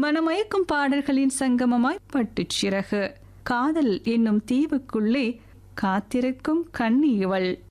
மனமயக்கும் பாடல்களின் சங்கமமாய் பட்டுச்சிறகு. காதல் என்னும் தீவுக்குள்ளே காத்திருக்கும் கண்ணி இவள்.